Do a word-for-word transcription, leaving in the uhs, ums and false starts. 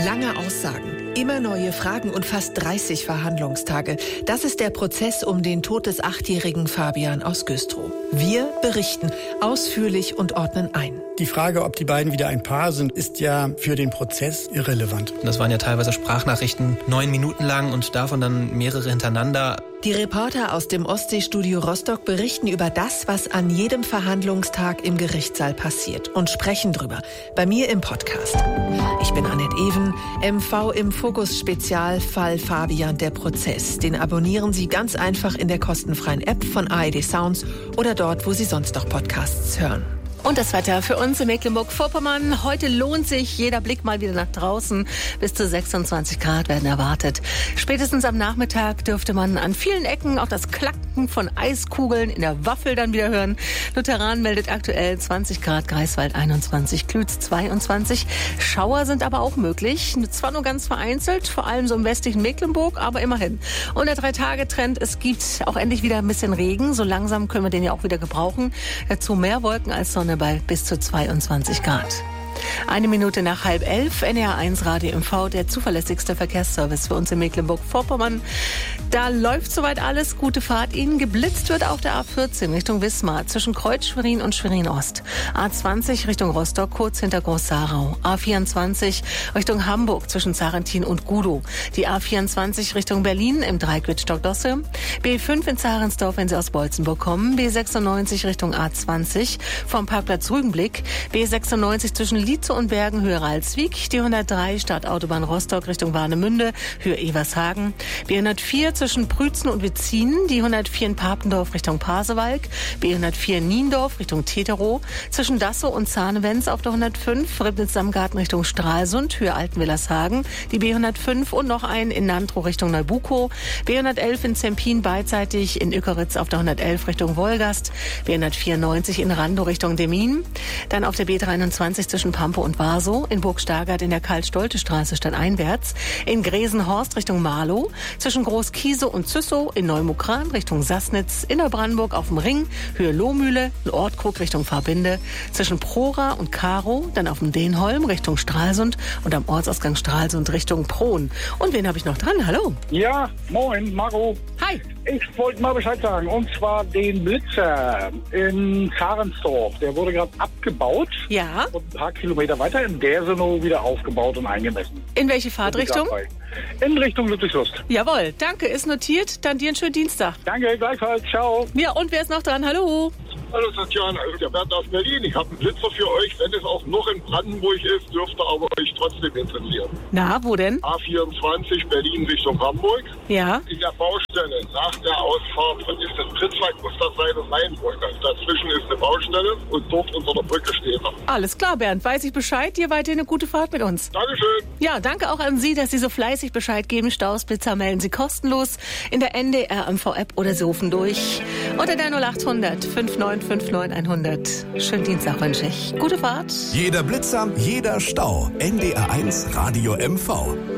Lange Aussagen, immer neue Fragen und fast dreißig Verhandlungstage. Das ist der Prozess um den Tod des achtjährigen Fabian aus Güstrow. Wir berichten ausführlich und ordnen ein. Die Frage, ob die beiden wieder ein Paar sind, ist ja für den Prozess irrelevant. Das waren ja teilweise Sprachnachrichten, neun Minuten lang und davon dann mehrere hintereinander. Die Reporter aus dem Ostseestudio Rostock berichten über das, was an jedem Verhandlungstag im Gerichtssaal passiert und sprechen drüber. Bei mir im Podcast. Ich bin Annette Even, M V im Fokus Spezialfall Fabian, der Prozess. Den abonnieren Sie ganz einfach in der kostenfreien App von A R D Sounds oder dort, wo Sie sonst noch Podcasts hören. Und das Wetter für uns in Mecklenburg-Vorpommern. Heute lohnt sich jeder Blick mal wieder nach draußen. Bis zu sechsundzwanzig Grad werden erwartet. Spätestens am Nachmittag dürfte man an vielen Ecken auch das Klacken von Eiskugeln in der Waffel dann wieder hören. Lutheran meldet aktuell zwanzig Grad, Greifswald einundzwanzig, Klütz zweiundzwanzig. Schauer sind aber auch möglich. Zwar nur ganz vereinzelt, vor allem so im westlichen Mecklenburg, aber immerhin. Und der Drei-Tage-Trend, es gibt auch endlich wieder ein bisschen Regen. So langsam können wir den ja auch wieder gebrauchen. Dazu mehr Wolken als Sonne bei bis zu zweiundzwanzig Grad. Eine Minute nach halb elf, N R eins Radio M V, der zuverlässigste Verkehrsservice für uns in Mecklenburg-Vorpommern. Da läuft soweit alles. Gute Fahrt Ihnen. Geblitzt wird auf der A vierzehn Richtung Wismar zwischen Kreuz Schwerin und Schwerin Ost. A zwanzig Richtung Rostock kurz hinter Groß-Sarau. A vierundzwanzig Richtung Hamburg zwischen Zarentin und Gudow. Die A vierundzwanzig Richtung Berlin im Dreieck Stockdosse. B fünf in Zarensdorf, wenn Sie aus Bolzenburg kommen. B sechsundneunzig Richtung A zwanzig vom Parkplatz Rügenblick. B sechsundneunzig zwischen Lietze und Bergen, Höhe Ralswiek. Die hundertdrei Stadtautobahn Rostock Richtung Warnemünde, Höhe Evershagen. B hundertvier zwischen Prützen und Witzin. Die hundertvier in Papendorf Richtung Pasewalk. B hundertvier in Niendorf Richtung Teterow. Zwischen Dassow und Zahnewens auf der hundertfünf. Ribnitz-Samgarten Richtung Stralsund, Höhe Altenwillershagen. Die B hundertfünf und noch ein in Nandrow Richtung Neubukow. B hundertelf in Zempin beidseitig in Ückeritz auf der hundertelf Richtung Wolgast. B hundertvierundneunzig in Randow Richtung Demmin. Dann auf der B dreiundzwanzig zwischen Pampe und Warsow, in Burg Stargard in der Karl-Stolte-Straße stadteinwärts, in Gresenhorst Richtung Marlow, zwischen Groß-Kiesow und Züssow, in Neumukran Richtung Sassnitz, Innerbrandenburg auf dem Ring, Höhe Lohmühle, in Ortkrug Richtung Verbinde, zwischen Prora und Karow, dann auf dem Denholm Richtung Stralsund und am Ortsausgang Stralsund Richtung Prohn. Und wen habe ich noch dran? Hallo. Ja, moin, Marco. Hi. Ich wollte mal Bescheid sagen, und zwar den Blitzer in Zarensdorf. Der wurde gerade abgebaut. Ja. Und ein paar Kilometer weiter in Dersenow wieder aufgebaut und eingemessen. In welche Fahrtrichtung? In Richtung Ludwigslust. Jawohl, danke, ist notiert. Dann dir einen schönen Dienstag. Danke, gleichfalls. Ciao. Ja, und wer ist noch dran? Hallo. Hallo Tatjana, also der Bernd aus Berlin. Ich habe einen Blitzer für euch. Wenn es auch noch in Brandenburg ist, dürfte aber euch trotzdem interessieren. Na, wo denn? A vierundzwanzig Berlin Richtung Hamburg. Ja. In der Baustelle nach der Ausfahrt von ist das Pritzweg, muss das sein und Mainburg. Also dazwischen ist eine Baustelle und dort unter der Brücke steht er. Alles klar, Bernd. Weiß ich Bescheid. Dir weiterhin eine gute Fahrt mit uns. Dankeschön. Ja, danke auch an Sie, dass Sie so fleißig Bescheid geben. Stausblitzer melden Sie kostenlos in der N D R M V-App oder Sie rufen durch unter der null acht hundert fünf neun fünf neun hundert. Schönen Dienstag wünsche ich. Gute Fahrt. Jeder Blitzer, jeder Stau. N D R eins Radio M V.